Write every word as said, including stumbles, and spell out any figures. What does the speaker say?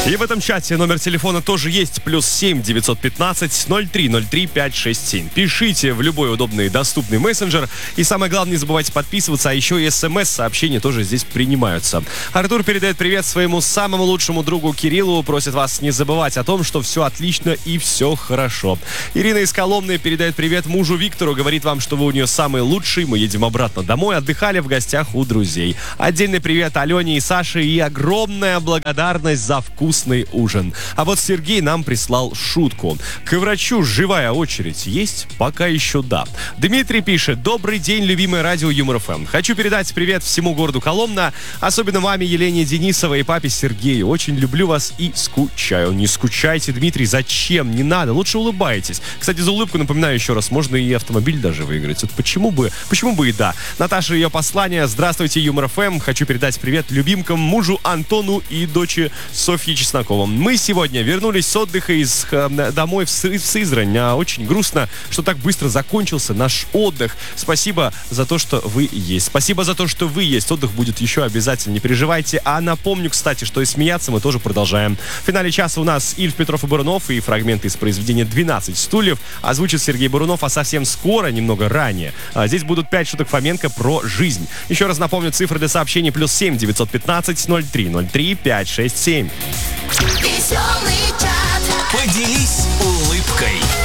И в этом чате номер телефона тоже есть. Плюс семь девятьсот пятнадцать ноль три ноль три пять шесть семь. Пишите в любой удобный и доступный мессенджер. И самое главное, не забывайте подписываться. А еще и смс-сообщения тоже здесь принимаются. Артур передает привет своему самому лучшему другу Кириллу. Просит вас не забывать о том, что все отлично и все хорошо. Ирина из Коломны передает привет мужу Виктору. Говорит вам, что вы у нее самый лучший. Мы едем обратно домой. Отдыхали в гостях у друзей. Отдельный привет Алене и Саше. И огромная благодарность за вкусный ужин. А вот Сергей нам прислал шутку. К врачу живая очередь есть? Пока еще да. Дмитрий пишет: добрый день, любимое радио Юмор ФМ. Хочу передать привет всему городу Коломна, особенно маме Елене Денисовой и папе Сергею. Очень люблю вас и скучаю. Не скучайте, Дмитрий, зачем? Не надо, лучше улыбайтесь. Кстати, за улыбку, напоминаю еще раз, можно и автомобиль даже выиграть. Вот почему бы, почему бы и да. Наташа, ее послание: здравствуйте, Юмор ФМ. Хочу передать привет любимкам, мужу Антону и дочери Софьи Чесноковым. Мы сегодня вернулись с отдыха из, э, домой в, Сы- в Сызрань. А, очень грустно, что так быстро закончился наш отдых. Спасибо за то, что вы есть. Спасибо за то, что вы есть. Отдых будет еще обязательно, не переживайте. А напомню, кстати, что и смеяться мы тоже продолжаем. В финале часа у нас Ильф, Петров и Бурунов и фрагменты из произведения «двенадцать стульев». Озвучит Сергей Бурунов, а совсем скоро, немного ранее, а, здесь будут пять шуток Фоменко про жизнь. Еще раз напомню, цифры для сообщений: плюс семь девятьсот пятнадцать ноль три ноль три пять шесть семь. Веселый чат. Поделись улыбкой.